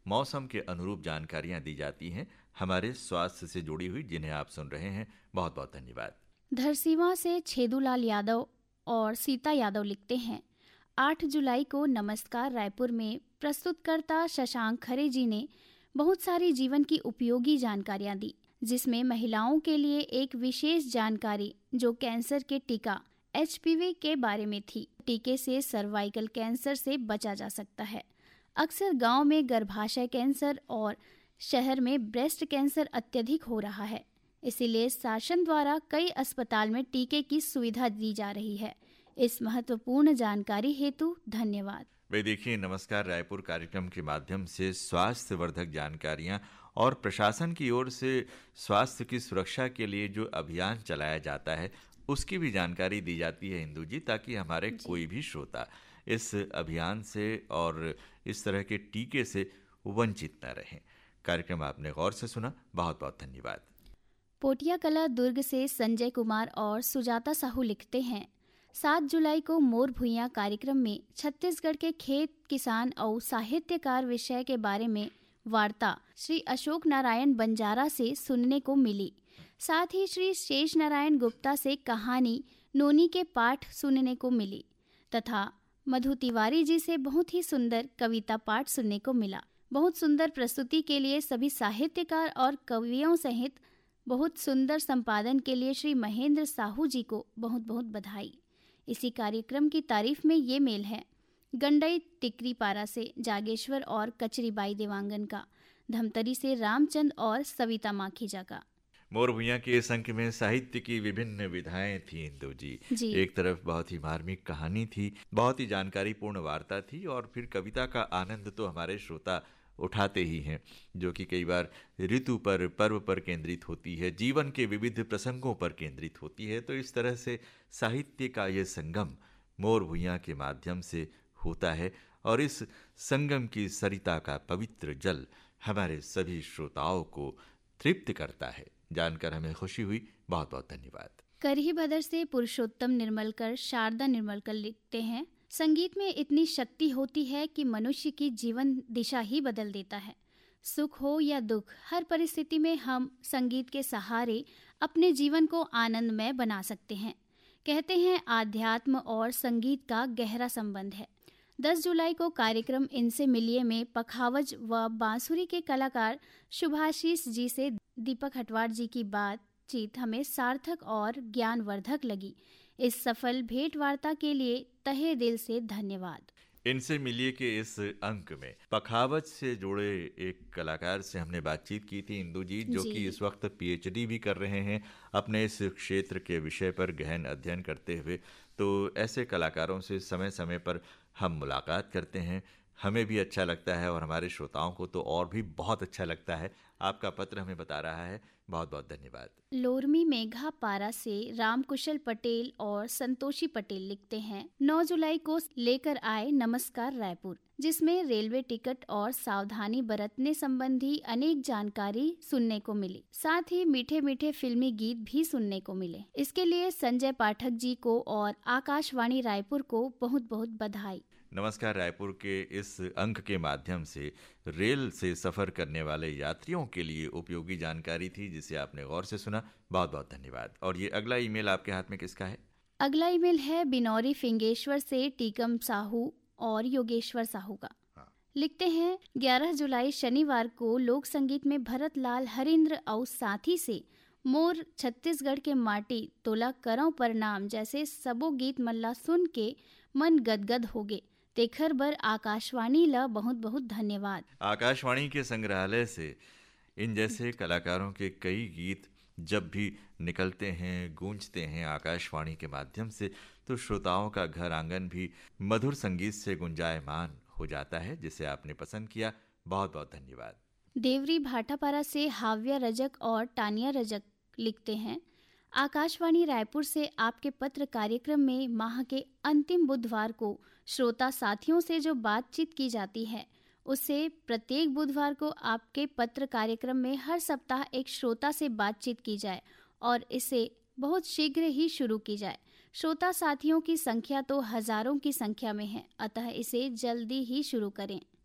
मौसम के अनुरूप जानकारियां दी जाती हैं हमारे स्वास्थ्य से जुड़ी हुई, जिन्हें आप सुन रहे हैं। बहुत बहुत धन्यवाद। धरसीवां से छेदूलाल यादव और सीता यादव लिखते हैं, 8 जुलाई को नमस्कार रायपुर में प्रस्तुतकर्ता शशांक खरे जी ने बहुत सारी जीवन की उपयोगी जानकारियां दी, जिसमें महिलाओं के लिए एक विशेष जानकारी जो कैंसर के टीका HPV के बारे में थी। टीके से सर्वाइकल कैंसर से बचा जा सकता है। अक्सर गांव में गर्भाशय कैंसर और शहर में ब्रेस्ट कैंसर अत्यधिक हो रहा है, इसीलिए शासन द्वारा कई अस्पताल में टीके की सुविधा दी जा रही है। इस महत्वपूर्ण जानकारी हेतु धन्यवाद। वे देखिए, नमस्कार रायपुर कार्यक्रम के माध्यम से स्वास्थ्य वर्धक जानकारियां और प्रशासन की ओर से स्वास्थ्य की सुरक्षा के लिए जो अभियान चलाया जाता है उसकी भी जानकारी दी जाती है इंदु जी, ताकि हमारे कोई भी श्रोता इस अभियान से और इस तरह के टीके से वंचित न रहें। कार्यक्रम आपने गौर से सुना, बहुत बहुत धन्यवाद। पोटिया कला दुर्ग से संजय कुमार और सुजाता साहू लिखते हैं, 7 जुलाई को मोर भुइयां कार्यक्रम में छत्तीसगढ़ के खेत किसान और साहित्यकार विषय के बारे में वार्ता श्री अशोक नारायण बंजारा से सुनने को मिली। साथ ही श्री शेष नारायण गुप्ता से कहानी नोनी के पाठ सुनने को मिली तथा मधु तिवारी जी से बहुत ही सुंदर कविता पाठ सुनने को मिला। बहुत सुंदर प्रस्तुति के लिए सभी साहित्यकार और कवियों सहित बहुत सुंदर संपादन के लिए श्री महेंद्र साहू जी को बहुत बहुत बधाई। इसी कार्यक्रम की तारीफ में ये मेल है गंडई टिकरी पारा से जागेश्वर और कचरीबाई देवांगन का, धमतरी से रामचंद और सविता माखीजा का। मोर भुइयां के इस अंक में साहित्य की विभिन्न विधाएं थी इंदु जी। एक तरफ बहुत ही मार्मिक कहानी थी, बहुत ही जानकारीपूर्ण वार्ता थी, और फिर कविता का आनंद तो हमारे श्रोता उठाते ही हैं, जो कि कई बार ऋतु पर, पर्व पर केंद्रित होती है, जीवन के विविध प्रसंगों पर केंद्रित होती है। तो इस तरह से साहित्य का ये संगम मोर भुइयां के माध्यम से होता है, और इस संगम की सरिता का पवित्र जल हमारे सभी श्रोताओं को तृप्त करता है। जानकर हमें खुशी हुई, बहुत बहुत धन्यवाद। करही बदर से पुरुषोत्तम निर्मलकर, शारदा निर्मलकर लिखते हैं, संगीत में इतनी शक्ति होती है कि मनुष्य की जीवन दिशा ही बदल देता है। सुख हो या दुख, हर परिस्थिति में हम संगीत के सहारे अपने जीवन को आनंदमय बना सकते हैं। कहते हैं आध्यात्म और संगीत का गहरा संबंध है। 10 जुलाई को कार्यक्रम इनसे मिलिए में पखावज व बांसुरी के कलाकार शुभाशीष जी से दीपक हटवाड़ जी की बातचीत हमें सार्थक और ज्ञानवर्धक लगी। इस सफल भेंट वार्ता के लिए तहे दिल से धन्यवाद। इनसे मिलिए के इस अंक में पखावज से जुड़े एक कलाकार से हमने बातचीत की थी इंदु जी, जो कि इस वक्त PhD भी कर रहे हैं अपने इस क्षेत्र के विषय पर गहन अध्ययन करते हुए। तो ऐसे कलाकारों से समय समय पर हम मुलाकात करते हैं, हमें भी अच्छा लगता है और हमारे श्रोताओं को तो और भी बहुत अच्छा लगता है। आपका पत्र हमें बता रहा है, बहुत बहुत धन्यवाद। लोरमी मेघा पारा से रामकुशल पटेल और संतोषी पटेल लिखते हैं, 9 जुलाई को लेकर आए नमस्कार रायपुर, जिसमें रेलवे टिकट और सावधानी बरतने संबंधी अनेक जानकारी सुनने को मिली। साथ ही मीठे मीठे फिल्मी गीत भी सुनने को मिले। इसके लिए संजय पाठक जी को और आकाशवाणी रायपुर को बहुत बहुत बधाई। नमस्कार रायपुर के इस अंक के माध्यम से रेल से सफर करने वाले यात्रियों के लिए उपयोगी जानकारी थी, जिसे आपने गौर से सुना, बहुत बहुत धन्यवाद। और ये अगला ईमेल आपके हाथ में किसका है? अगला ईमेल है बिनौरी फिंगेश्वर से टीकम साहू और योगेश्वर साहू का। लिखते हैं, 11 जुलाई शनिवार को लोक संगीत में भरत लाल हरिंद्र और साथी से मोर छत्तीसगढ़ के माटी तोला करौ प्रणाम जैसे सबो गीत मल्ला सुन के मन गदगद हो गए। तेखर बर आकाशवाणी ला बहुत बहुत धन्यवाद। आकाशवाणी के संग्रहालय से इन जैसे कलाकारों के कई गीत जब भी निकलते हैं, गूंजते हैं आकाशवाणी के माध्यम से, तो श्रोताओं का घर आंगन भी मधुर संगीत से गुंजायमान हो जाता है, जिसे आपने पसंद किया। बहुत बहुत धन्यवाद। देवरी भाटापारा से हाव्या रजक और टानिया रजक लिखते हैं, आकाशवाणी रायपुर से आपके पत्र कार्यक्रम में माह के अंतिम बुधवार को श्रोता साथियों से जो बातचीत की जाती है, उससे प्रत्येक बुधवार को आपके पत्र कार्यक्रम में हर सप्ताह एक श्रोता से बातचीत की जाए और इसे बहुत शीघ्र ही शुरू की जाए। श्रोता साथियों की संख्या तो हजारों की संख्या में है, अतः इसे जल्दी ही शुरू करें।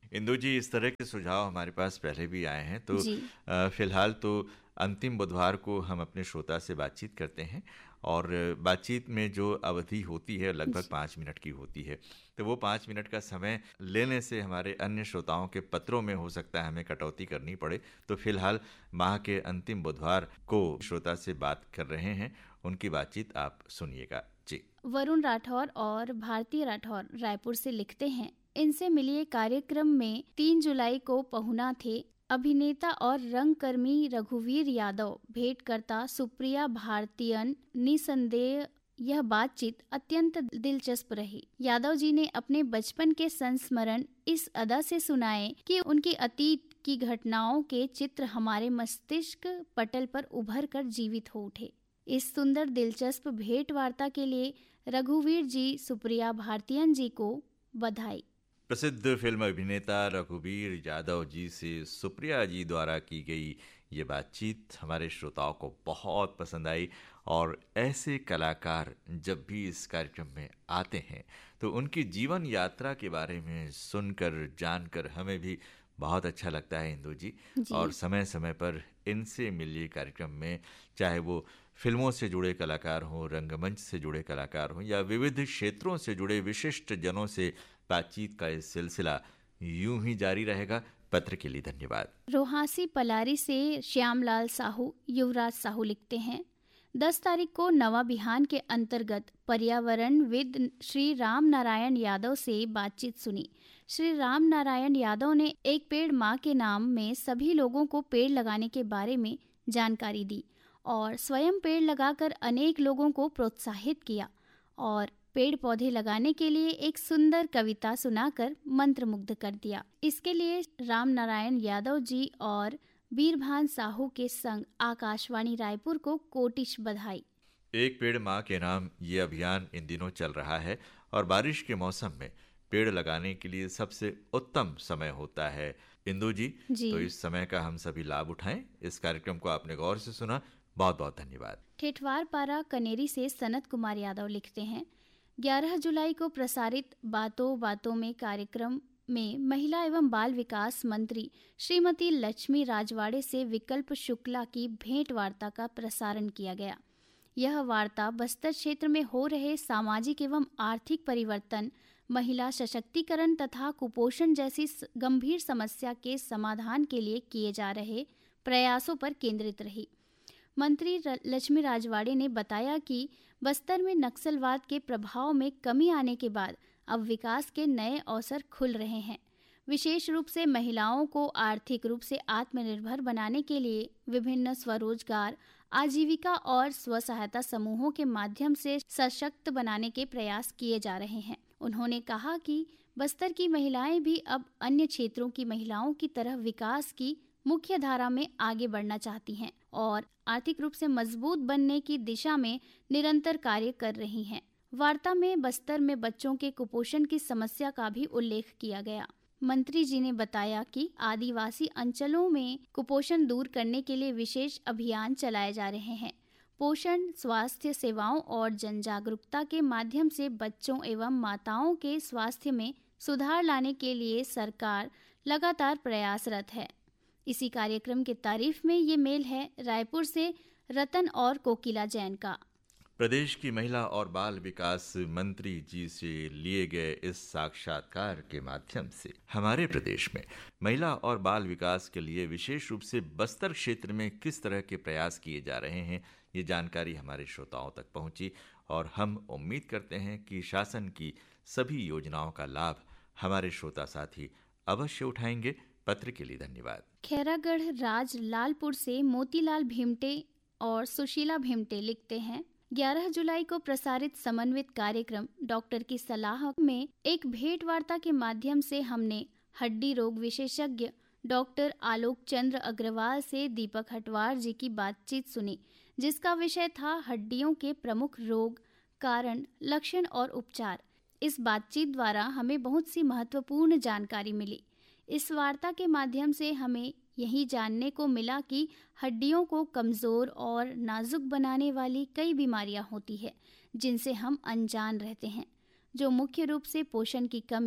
इंदु जी, इस तरह के सुझाव हमारे पास पहले भी आए हैं, तो फिलहाल तो अंतिम बुधवार को हम अपने श्रोता से बातचीत करते हैं और बातचीत में जो अवधि होती है लगभग 5 मिनट की होती है। तो वो 5 मिनट का समय लेने से हमारे अन्य श्रोताओं के पत्रों में हो सकता है हमें कटौती करनी पड़े। तो फिलहाल माह के अंतिम बुधवार को श्रोता से बात कर रहे हैं, उनकी बातचीत आप सुनिएगा। जी। वरुण राठौर और भारती राठौर रायपुर से लिखते हैं, इनसे मिलिए कार्यक्रम में 3 जुलाई को पहुना थे अभिनेता और रंगकर्मी रघुवीर यादव, भेंटकर्ता सुप्रिया भारतीयन। निसंदेह यह बातचीत अत्यंत दिलचस्प रही। यादव जी ने अपने बचपन के संस्मरण इस अदा से सुनाए कि उनकी अतीत की घटनाओं के चित्र हमारे मस्तिष्क पटल पर उभर कर जीवित हो उठे। इस सुंदर दिलचस्प भेंट वार्ता के लिए रघुवीर जी, सुप्रिया भारतीयन जी को बधाई। प्रसिद्ध फिल्म अभिनेता रघुवीर यादव जी से सुप्रिया जी द्वारा की गई ये बातचीत हमारे श्रोताओं को बहुत पसंद आई और ऐसे कलाकार जब भी इस कार्यक्रम में आते हैं तो उनकी जीवन यात्रा के बारे में सुनकर जानकर हमें भी बहुत अच्छा लगता है इंदु जी। और समय समय पर इनसे मिलिए कार्यक्रम में, चाहे वो फिल्मों से जुड़े कलाकार हों, रंगमंच से जुड़े कलाकार हों या विविध क्षेत्रों से जुड़े विशिष्ट जनों से बातचीत का ये सिलसिला यूं ही जारी रहेगा। पत्र के लिए धन्यवाद। रोहासी पलारी से श्यामलाल साहू, युवराज साहू लिखते हैं, 10 तारीख को नवा बिहान के अंतर्गत पर्यावरणविद श्री राम नारायण यादव से बातचीत सुनी। श्री राम नारायण यादव ने एक पेड़ माँ के नाम में सभी लोगों को पेड़ लगाने के बारे में जानकारी दी और स्वयं पेड़ लगाकर अनेक लोगों को प्रोत्साहित किया और पेड़ पौधे लगाने के लिए एक सुंदर कविता सुनाकर मंत्रमुग्ध कर दिया। इसके लिए राम नारायण यादव जी और बीरभान साहू के संग आकाशवाणी रायपुर को कोटिश बधाई। एक पेड़ माँ के नाम ये अभियान इन दिनों चल रहा है और बारिश के मौसम में पेड़ लगाने के लिए सबसे उत्तम समय होता है। इंदु जी, तो इस समय का हम सभी लाभ उठाएं। इस कार्यक्रम को आपने गौर से सुना, बहुत बहुत धन्यवाद। ठेठवार पारा कनेरी से सनत कुमार यादव लिखते हैं, 11 जुलाई को प्रसारित बातों बातों में कार्यक्रम में महिला एवं बाल विकास मंत्री श्रीमती लक्ष्मी राजवाड़े से विकल्प शुक्ला की भेंट वार्ता का प्रसारण किया गया। यह वार्ता बस्तर क्षेत्र में हो रहे सामाजिक एवं आर्थिक परिवर्तन, महिला सशक्तिकरण तथा कुपोषण जैसी गंभीर समस्या के समाधान के लिए किए जा रहे प्रयासों पर केंद्रित रही। मंत्री लक्ष्मी राजवाड़े ने बताया कि बस्तर में नक्सलवाद के प्रभाव में कमी आने के बाद अब विकास के नए अवसर खुल रहे हैं। विशेष रूप से महिलाओं को आर्थिक रूप से आत्मनिर्भर बनाने के लिए विभिन्न स्वरोजगार, आजीविका और स्व सहायता समूहों के माध्यम से सशक्त बनाने के प्रयास किए जा रहे हैं। उन्होंने कहा कि बस्तर की महिलाएं भी अब अन्य क्षेत्रों की महिलाओं की तरह विकास की मुख्य धारा में आगे बढ़ना चाहती हैं और आर्थिक रूप से मजबूत बनने की दिशा में निरंतर कार्य कर रही हैं। वार्ता में बस्तर में बच्चों के कुपोषण की समस्या का भी उल्लेख किया गया। मंत्री जी ने बताया कि आदिवासी अंचलों में कुपोषण दूर करने के लिए विशेष अभियान चलाए जा रहे हैं। पोषण, स्वास्थ्य सेवाओं और जन जागरूकता के माध्यम से बच्चों एवं माताओं के स्वास्थ्य में सुधार लाने के लिए सरकार लगातार प्रयासरत है। इसी कार्यक्रम के तारीफ में ये मेल है रायपुर से रतन और कोकिला जैन का। प्रदेश की महिला और बाल विकास मंत्री जी से लिए गए इस साक्षात्कार के माध्यम से हमारे प्रदेश में महिला और बाल विकास के लिए विशेष रूप से बस्तर क्षेत्र में किस तरह के प्रयास किए जा रहे हैं, ये जानकारी हमारे श्रोताओं तक पहुंची और हम उम्मीद करते हैं कि शासन की सभी योजनाओं का लाभ हमारे श्रोता साथी अवश्य उठाएंगे। पत्र के लिए धन्यवाद। खैरागढ़ राज लालपुर से मोतीलाल भीमटे और सुशीला भीमटे लिखते हैं, 11 जुलाई को प्रसारित समन्वित कार्यक्रम डॉक्टर की सलाह में एक भेंट वार्ता के माध्यम से हमने हड्डी रोग विशेषज्ञ डॉक्टर आलोक चंद्र अग्रवाल से दीपक हटवार जी की बातचीत सुनी, जिसका विषय था हड्डियों के प्रमुख रोग, कारण, लक्षण और उपचार। इस बातचीत द्वारा हमें बहुत सी महत्वपूर्ण जानकारी मिली। इस वार्ता के माध्यम से हमें यही जानने को मिला कि हड्डियों को कमज़ोर और नाजुक बनाने वाली कई बीमारियां होती है जिनसे हम अनजान रहते हैं, जो मुख्य रूप से पोषण की कमी,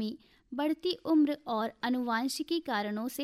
बढ़ती उम्र और आनुवांशिकी कारणों से